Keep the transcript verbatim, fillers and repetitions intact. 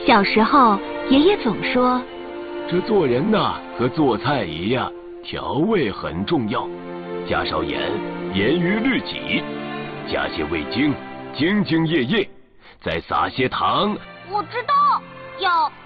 小时候，爷爷总说， 这做人呐，和做菜一样，调味很重要。加少盐，严于律己；加些味精，兢兢业业；再撒些糖。 我知道，要